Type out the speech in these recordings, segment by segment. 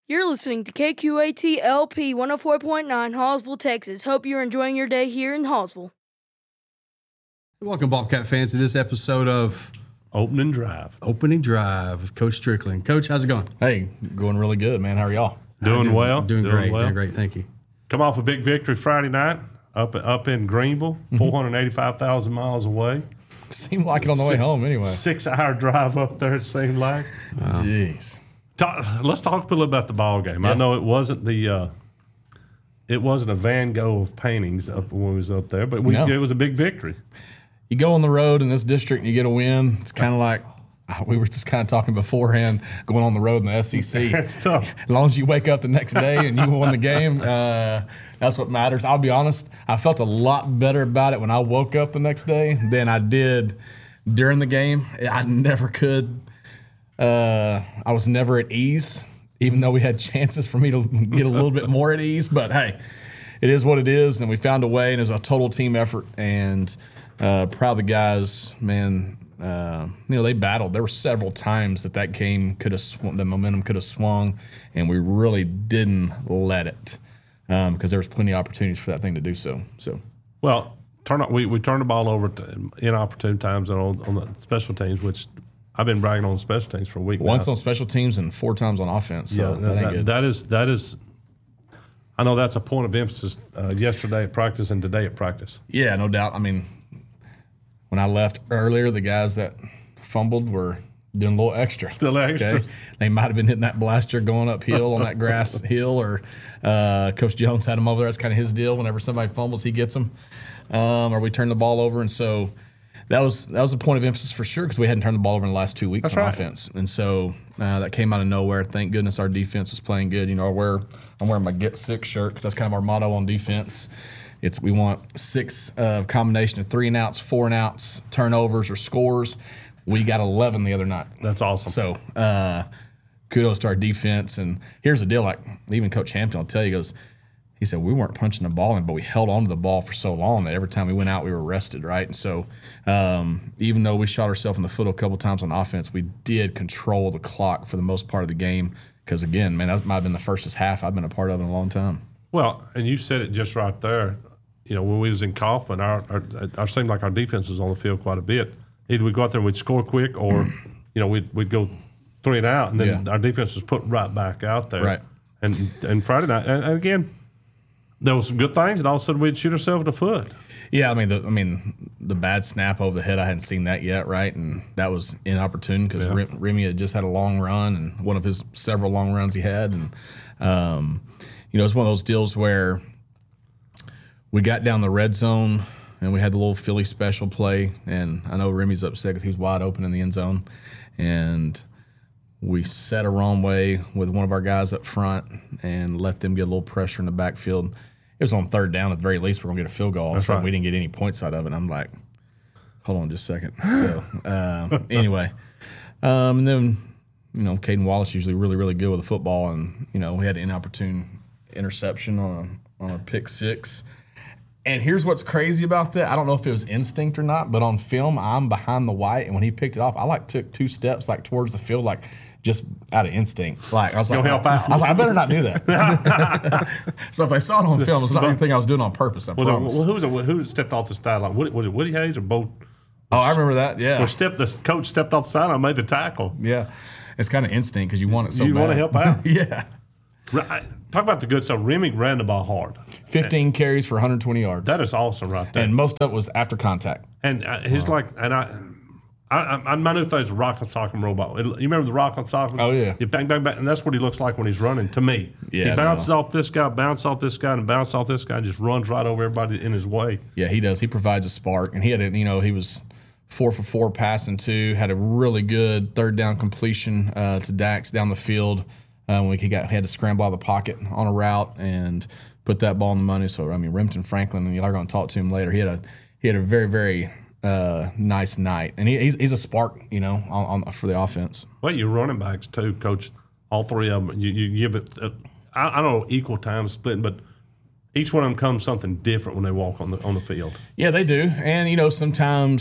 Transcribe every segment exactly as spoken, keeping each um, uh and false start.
You're listening to K Q A T L P one oh four point nine, Hallsville, Texas. Hope you're enjoying your day here in Hallsville. Welcome, Bobcat fans, to this episode of Opening Drive. Opening Drive with Coach Strickland. Coach, how's it going? Hey, going really good, man. How are y'all? Doing, doing well. Doing, doing great. well. Doing great. Thank you. Come off a big victory Friday night up up in Greenville, Mm-hmm. four hundred eighty-five thousand miles away. Seemed like it on the way home anyway. Six-hour drive up there, it seemed like. Wow. Jeez. Talk, let's talk a little about the ball game. Yeah. I know it wasn't the uh, it wasn't a Van Gogh of paintings up when we was up there, but we, No. it was a big victory. You go on the road in this district and you get a win. It's kind of like we were just kind of talking beforehand, going on the road in the S E C. It's tough. As long as you wake up the next day and you won the game, uh, that's what matters. I'll be honest, I felt a lot better about it when I woke up the next day than I did during the game. I never could. Uh, I was never at ease, even though we had chances for me to get a little bit more at ease. But, hey, it is what it is, and we found a way, and it was a total team effort. And uh, proud of the guys, man. Uh, you know, they battled. There were several times that that game could have swung, the momentum could have swung, and we really didn't let it um, because there was plenty of opportunities for that thing to do so. So, Well, turn we we turned the ball over to inopportune times on, on the special teams, which I've been bragging on special teams for a week once now. on special teams and four times on offense. So Yeah, that, ain't that, good. that is that is. I know that's a point of emphasis uh, yesterday at practice and today at practice. Yeah, no doubt. I mean, when I left earlier, the guys that fumbled were doing a little extra. Still extra. They might have been hitting that blaster going uphill on that grass hill, or uh, Coach Jones had them over there. That's kind of his deal. Whenever somebody fumbles, he gets them, um, or we turn the ball over. And so that was that was a point of emphasis for sure because we hadn't turned the ball over in the last two weeks That's on right. offense. And so uh, that came out of nowhere. Thank goodness our defense was playing good. You know, I wear, I'm wearing my Get Six shirt because that's kind of our motto on defense. It's we want six uh, combination of three and outs, four and outs, turnovers, or scores. We got eleven the other night. That's awesome. So uh, kudos to our defense. And here's the deal: like even Coach Hampton will tell you, he goes, he said we weren't punching the ball in, but we held on to the ball for so long that every time we went out, we were rested, right? And so um, even though we shot ourselves in the foot a couple times on offense, we did control the clock for the most part of the game. Because again, man, that might have been the fastest half I've been a part of in a long time. Well, and you said it just right there. You know, when we was in Kaufman, our, our, our seemed like our defense was on the field quite a bit. Either we'd go out there and we'd score quick, or you know we'd we'd go three and out, and then Yeah. our defense was put right back out there. Right. And and Friday night, and, and again, there was some good things, and all of a sudden we'd shoot ourselves in the foot. Yeah, I mean, the, I mean, the bad snap over the head, I hadn't seen that yet, right? And that was inopportune because Yeah. Remy had just had a long run, and one of his several long runs he had, and um, you know, it's one of those deals where we got down the red zone and we had the little Philly special play, and I know Remy's upset because he was wide open in the end zone, and we set a wrong way with one of our guys up front and let them get a little pressure in the backfield. It was on third down at the very least. We're going to get a field goal. That's so right. we didn't get any points out of it. And I'm like, hold on just a second. So uh, anyway, um, and then, you know, Caden Wallace usually really, really good with the football. And, you know, we had an inopportune interception on a, on a pick six. And here's what's crazy about that. I don't know if it was instinct or not, but on film, I'm behind the white. And when he picked it off, I like took two steps like towards the field, like just out of instinct. Like I was like, You'll help out. I was like, I better not do that. So if they saw it on film, it's not anything I was doing on purpose. I Well, promise. well, who was it, who stepped off the sideline? Woody, was it Woody Hayes or Bo? Oh, I remember that. Yeah, Or stepped the coach stepped off the sideline and made the tackle. yeah. It's kind of instinct because you want it so You bad. wanna help out? Yeah. Right. Talk about the good stuff. Remy ran the ball hard. fifteen carries for one hundred twenty yards. That is awesome right there. and most of it was after contact. And uh, he's like, and I, I, I, I knew things rock and sock and robot. You remember the rock and sock? Oh, yeah. You bang, bang, bang, and that's what he looks like when he's running. To me, Yeah, he bounces no. off this guy, bounces off this guy, and bounces off this guy, and just runs right over everybody in his way. Yeah, he does. He provides a spark, and he had a, you know, he was four for four passing too. Had a really good third down completion uh, to Dax down the field uh, when he got he had to scramble out of the pocket on a route and put that ball in the money. So I mean, Remington Franklin, and you're going to talk to him later. He had a he had a very very uh, nice night, and he, he's he's a spark, you know, on, on for the offense. Well, your running backs too, Coach. All three of them. You, you give it. Uh, I, I don't know equal time splitting, but each one of them comes something different when they walk on the on the field. Yeah, they do, and you know sometimes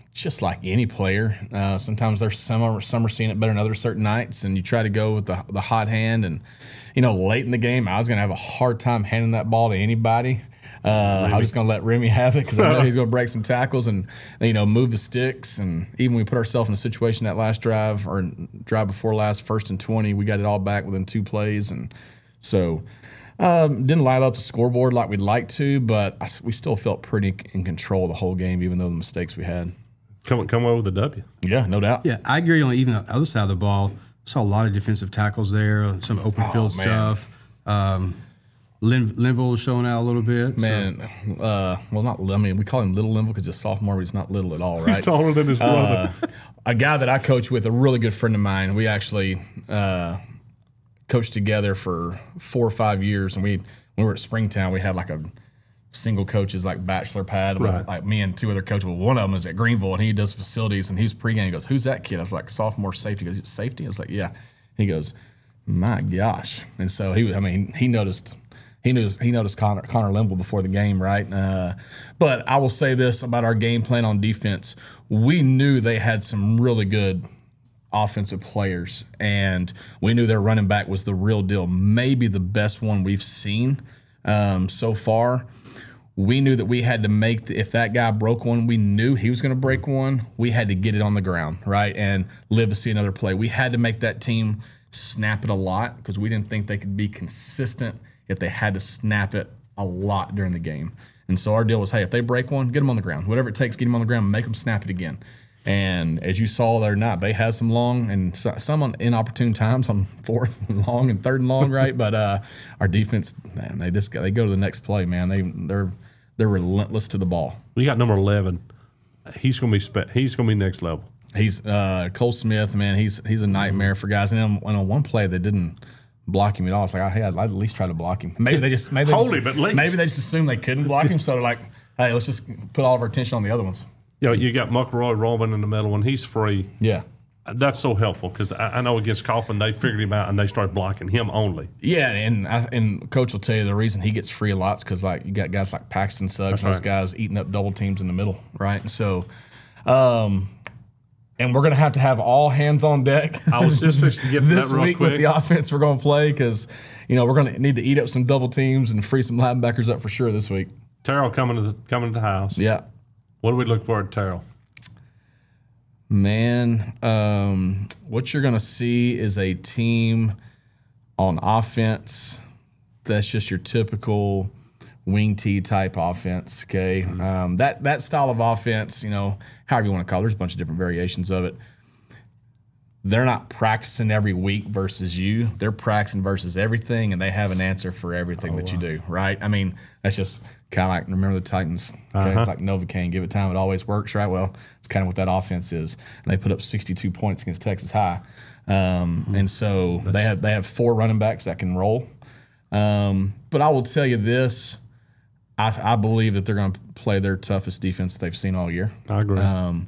just like any player, uh, sometimes there's some are, some are seeing it better than other certain nights, and you try to go with the the hot hand. And you know, late in the game, I was going to have a hard time handing that ball to anybody. Uh, I was just going to let Remy have it because I know he's going to break some tackles and you know move the sticks. And even when we put ourselves in a situation that last drive or drive before last, first and twenty, we got it all back within two plays, and so. Um, didn't light up the scoreboard like we'd like to, but I, we still felt pretty in control the whole game, even though the mistakes we had. Come come away with a W. Yeah, no doubt. Yeah, I agree on even the other side of the ball. Saw a lot of defensive tackles there, some open Oh, field man. stuff. Um, Lin, Linville was showing out a little bit. Man, uh, well, not I mean, we call him Little Linville because he's a sophomore, but he's not little at all, right? He's taller than his brother. Uh, a guy that I coach with, a really good friend of mine, we actually uh, coached together for four or five years, and we when we were at Springtown, we had like a single coaches like bachelor pad, Right. like me and two other coaches. Well, one of them is at Greenville, and he does facilities, and he's pregame. He goes, "Who's that kid?" I was like, "Sophomore safety." He goes, "It's safety?" I was like, "Yeah." He goes, "My gosh!" And so he, I mean, he noticed. He knew he noticed Connor, Connor Linville before the game, right? Uh, but I will say this about our game plan on defense: we knew they had some really good offensive players, and we knew their running back was the real deal, maybe the best one we've seen um, so far. We knew that we had to make the, if that guy broke one, we knew he was going to break one. We had to get it on the ground, right, and live to see another play. We had to make that team snap it a lot because we didn't think they could be consistent if they had to snap it a lot during the game. And so our deal was, hey, if they break one, get them on the ground. Whatever it takes, get them on the ground and make them snap it again. And as you saw there night, they had some long and so- some on inopportune times on fourth and long and third and long, right? But uh, our defense, man, they just go, they go to the next play, man. They they're they're relentless to the ball. We got number eleven. He's gonna be spe- he's gonna be next level. He's uh, Cole Smith, man. He's he's a nightmare for guys. And then on one play, they didn't block him at all. It's like, hey, I'd, I'd at least try to block him. Maybe they just maybe they Hold just, him at least. maybe they just assumed they couldn't block him, so they're like, hey, let's just put all of our attention on the other ones. You know, you got McElroy Roman in the middle, and he's free. Yeah. That's so helpful because I, I know against Kaufman they figured him out and they started blocking him only. Yeah, and I, and Coach will tell you the reason he gets free a lot is because like you got guys like Paxton Suggs, That's those right. guys eating up double teams in the middle, right? And so, um, and we're gonna have to have all hands on deck. I was just fixing to get to this that real week quick. with the offense we're gonna play because you know we're gonna need to eat up some double teams and free some linebackers up for sure this week. Terrell coming to the coming to the house. Yeah, What do we look for at Terrell? man. Um, what you're gonna see is a team on offense that's just your typical wing T type offense. Okay, Mm-hmm. um, that that style of offense, you know, however you want to call it, there's a bunch of different variations of it. They're not practicing every week versus you. They're practicing versus everything, and they have an answer for everything that you do, right? I mean, that's just kind of like, remember the Titans, okay? Uh-huh. Like Novocaine, give it time, it always works, right? Well, it's kind of what that offense is. And they put up sixty-two points against Texas High. Um, and so they have they have four running backs that can roll. Um, but I will tell you this, I, I believe that they're going to play their toughest defense they've seen all year. I agree. Um,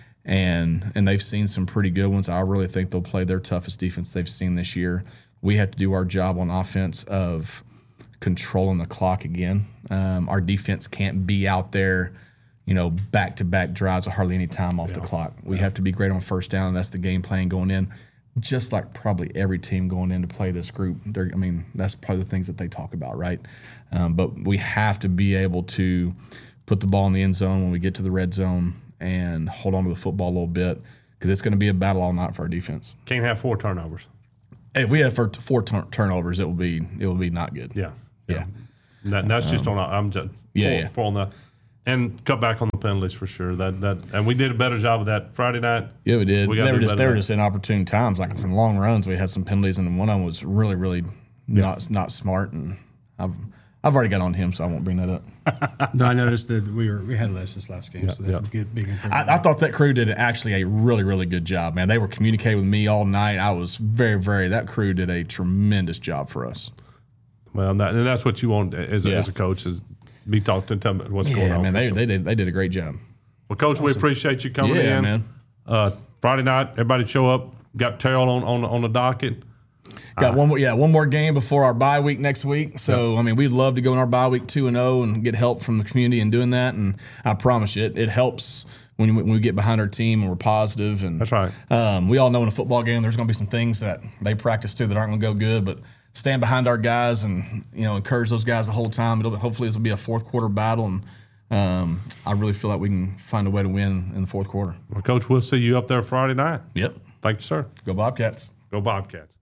and and they've seen some pretty good ones. I really think they'll play their toughest defense they've seen this year. We have to do our job on offense of controlling the clock again. Um, our defense can't be out there, you know, back-to-back drives with hardly any time off the clock. We have to be great on first down, and that's the game plan going in. Just like probably every team going in to play this group. They're, I mean, that's probably the things that they talk about, right? Um, but we have to be able to put the ball in the end zone when we get to the red zone and hold on to the football a little bit because it's going to be a battle all night for our defense. Can't have four turnovers. Hey, if we have four, four turn, turnovers, it will be it will be not good. Yeah. Yeah. That, that's just on. I'm just yeah, four, yeah. four on the, and cut back on the penalties for sure. That that and we did a better job of that Friday night. Yeah, we did. We gotta they were do just better they were than just inopportune times. Like from long runs, we had some penalties, and one of them was really, really not not smart. And I've I've already got on him, so I won't bring that up. No, I noticed that we were we had less this last game, so that's yeah. a good big improvement. I, I thought that crew did actually a really, really good job, man. They were communicating with me all night. I was very, very. That crew did a tremendous job for us. Well, that, and that's what you want as a, Yeah. as a coach is be talking to them what's going Yeah, on. man, for they sure. they did they did a great job. Well, Coach, we appreciate you coming Yeah, in. man. Uh, Friday night, everybody show up. Got Terrell on on, on the docket. Got one more, yeah, one more game before our bye week next week. So I mean, we'd love to go in our bye week two and zero and get help from the community in doing that. And I promise you, it, it helps when, you, when we get behind our team and we're positive. And That's right. Um, we all know in a football game there's going to be some things that they practice too that aren't going to go good, but stand behind our guys and, you know, encourage those guys the whole time. It'll hopefully this will be a fourth quarter battle, and um, I really feel like we can find a way to win in the fourth quarter. Well, Coach, we'll see you up there Friday night. Yep. Thank you, sir. Go Bobcats. Go Bobcats.